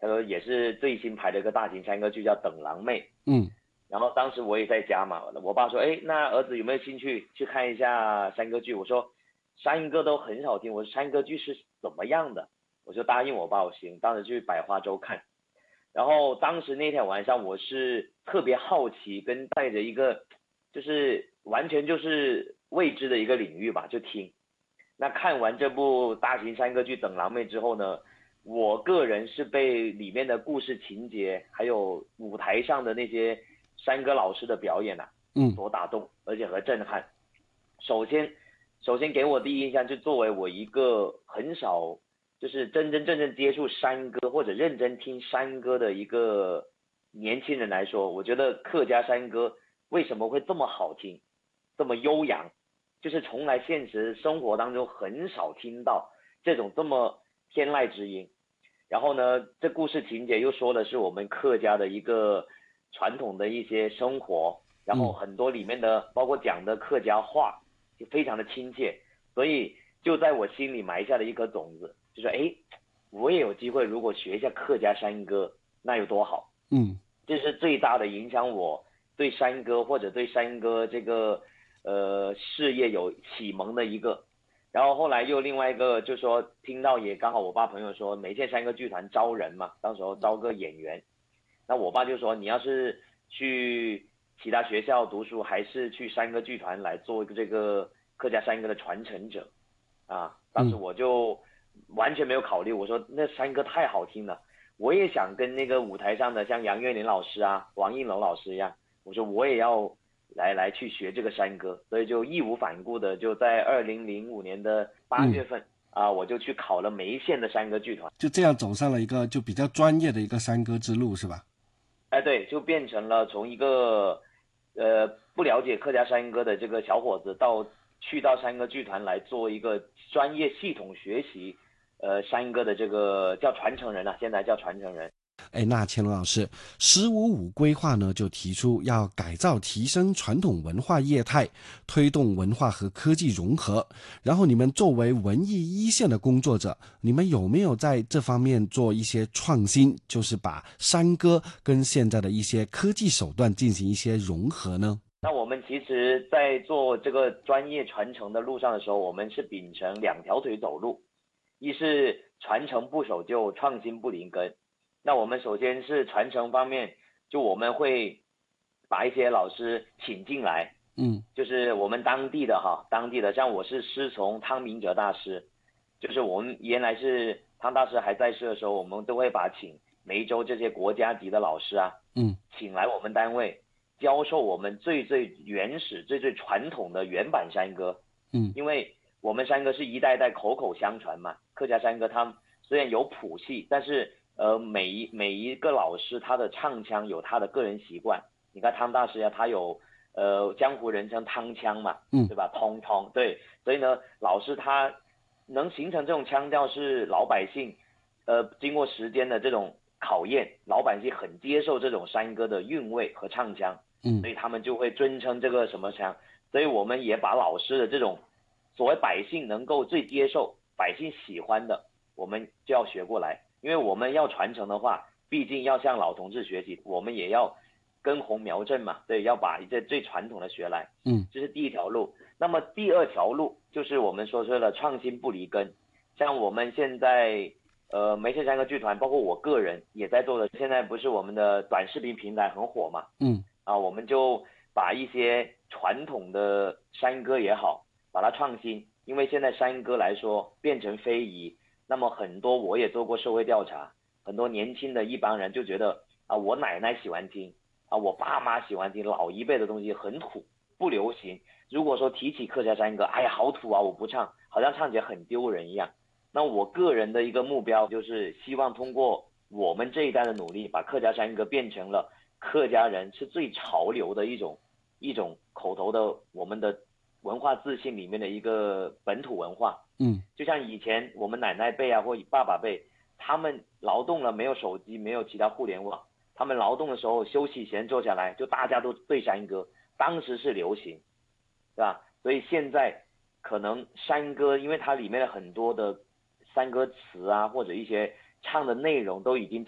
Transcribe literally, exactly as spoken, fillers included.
他说也是最新拍的一个大型山歌剧叫《等郎妹》。 嗯， 然后当时我也在家嘛，我爸说，哎，那儿子有没有兴趣去看一下山歌剧？我说山歌都很好听，我说山歌剧是怎么样的？我就答应我爸，我行，当时去百花洲看。然后当时那天晚上我是特别好奇，跟带着一个就是完全就是未知的一个领域吧，就听。那看完这部大型山歌剧《等郎妹》之后呢，我个人是被里面的故事情节，还有舞台上的那些山歌老师的表演啊， 嗯， 所打动，而且和震撼。首先，首先给我第一印象，就作为我一个很少就是真真正正接触山歌或者认真听山歌的一个年轻人来说，我觉得客家山歌为什么会这么好听，这么悠扬，就是从来现实生活当中很少听到这种这么天籁之音。然后呢，这故事情节又说的是我们客家的一个传统的一些生活，然后嗯， 很多里面的包括讲的客家话，就非常的亲切，所以就在我心里埋下了一颗种子，就说哎，我也有机会如果学一下客家山歌，那有多好。 嗯， 这是最大的影响我对山歌或者对山歌这个呃事业有启蒙的一个。然后后来又另外一个，就说听到也刚好我爸朋友说梅县山歌剧团招人嘛，当时候招个演员，那我爸就说你要是去其他学校读书，还是去山歌剧团来做一个这个客家山歌的传承者啊。当时嗯， 我就完全没有考虑，我说那山歌太好听了，我也想跟那个舞台上的像杨岳霖老师啊、王应龙老师一样，我说我也要来来去学这个山歌，所以就义无反顾的就在二零零五年的八嗯， 月份啊，我就去考了梅县的山歌剧团。 就这样走上了一个就比较专业的一个山歌之路，是吧？ 哎，对，就变成了从一个呃不了解客家山歌的这个小伙子，到去到山歌剧团来做一个专业系统学习呃山歌的这个叫传承人啊，现在叫传承人。 哎，那乾隆老师，“十五五”规划呢就提出要改造提升传统文化业态，推动文化和科技融合。然后你们作为文艺一线的工作者，你们有没有在这方面做一些创新，就是把山歌跟现在的一些科技手段进行一些融合呢？ 那我们其实，在做这个专业传承的路上的时候，我们是秉承两条腿走路，一是传承不守旧，创新不离根。那我们首先是传承方面，就我们会把一些老师请进来， 嗯， 就是我们当地的哈，当地的，像我是师从汤明哲大师，就是我们原来是汤大师还在世的时候，我们都会把请梅州这些国家级的老师啊， 嗯， 请来我们单位教授我们最最原始、最最传统的原版山歌。 嗯， 因为我们山歌是一代代口口相传嘛，客家山歌他们虽然有谱系，但是呃每一每一个老师他的唱腔有他的个人习惯。你看汤大师呀、啊，他有呃江湖人称汤腔嘛， 嗯， 对吧？通通对，所以呢，老师他能形成这种腔调，是老百姓呃经过时间的这种考验，老百姓很接受这种山歌的韵味和唱腔， 嗯， 所以他们就会尊称这个什么腔。所以我们也把老师的这种所谓百姓能够最接受、百姓喜欢的，我们就要学过来。因为我们要传承的话，毕竟要向老同志学习，我们也要根红苗正嘛，对，要把这最传统的学来， 嗯， 这是第一条路。那么第二条路就是我们说说的创新不离根，像我们现在呃梅县山歌剧团，包括我个人也在做的，现在不是我们的短视频平台很火嘛， 嗯， 啊，我们就把一些传统的山歌也好，把它创新，因为现在山歌来说变成非遗，那么很多我也做过社会调查，很多年轻的一帮人就觉得啊，我奶奶喜欢听，啊，我爸妈喜欢听，老一辈的东西很土，不流行。如果说提起客家山歌，哎呀，好土啊，我不唱，好像唱起来很丢人一样。那我个人的一个目标就是希望通过我们这一代的努力，把客家山歌变成了客家人是最潮流的一种一种口头的我们的文化自信里面的一个本土文化。 嗯， 就像以前我们奶奶辈啊或爸爸辈，他们劳动了没有手机，没有其他互联网，他们劳动的时候休息闲坐下来，就大家都对山歌，当时是流行，对吧？所以现在可能山歌，因为它里面的很多的山歌词啊，或者一些唱的内容都已经